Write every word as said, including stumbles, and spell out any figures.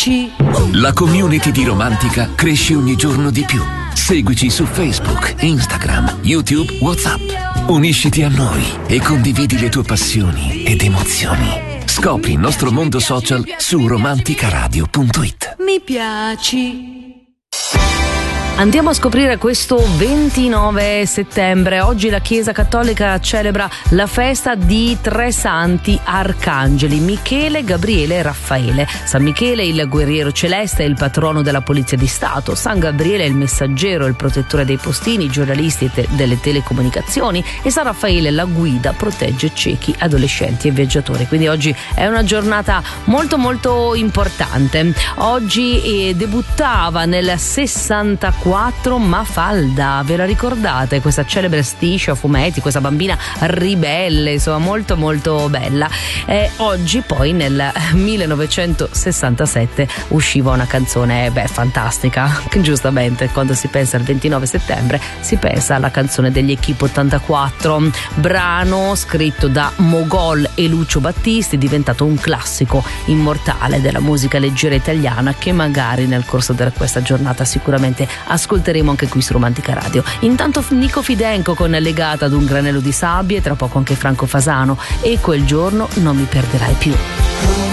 piaci. La community di Romantica cresce ogni giorno di più. Seguici su Facebook, Instagram, YouTube, WhatsApp. Unisciti a noi e condividi le tue passioni ed emozioni. Scopri il nostro mondo social su romanticaradio punto it. Mi piaci. Andiamo a scoprire questo ventinove settembre. Oggi la Chiesa Cattolica celebra la festa di tre santi arcangeli: Michele, Gabriele e Raffaele. San Michele, il guerriero celeste, è il patrono della Polizia di Stato. San Gabriele è il messaggero, il protettore dei postini, giornalisti e te- delle telecomunicazioni. E San Raffaele, la guida, protegge ciechi, adolescenti e viaggiatori. Quindi oggi è una giornata molto molto importante. Oggi eh, debuttava nel sessantaquattro Mafalda, ve la ricordate? Questa celebre striscia a fumetti, questa bambina ribelle, insomma molto molto bella. E oggi poi nel millenovecentosessantasette usciva una canzone, beh, fantastica. Giustamente quando si pensa al ventinove settembre si pensa alla canzone degli Equipe ottantaquattro, brano scritto da Mogol e Lucio Battisti, diventato un classico immortale della musica leggera italiana, che magari nel corso di questa giornata sicuramente ascolteremo anche qui su Romantica Radio. Intanto Nico Fidenco con Legata ad un granello di sabbie, tra poco anche Franco Fasano e Quel giorno non mi perderai più.